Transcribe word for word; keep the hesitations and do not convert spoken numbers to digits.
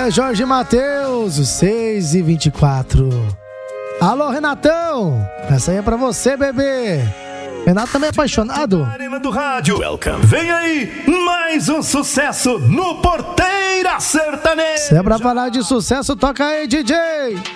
Zé Jorge Mateus, seis e vinte e quatro. Alô, Renatão, essa aí é pra você, bebê. Renato também é apaixonado. Arena do Rádio, welcome. Vem aí, mais um sucesso no Porteira Sertaneja. Se é pra falar de sucesso, toca aí, D J.